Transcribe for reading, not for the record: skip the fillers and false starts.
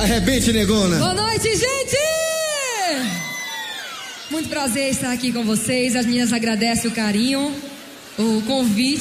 Arrebente, negona. Boa noite, gente! Muito prazer estar aqui com vocês. As meninas agradecem o carinho, o convite.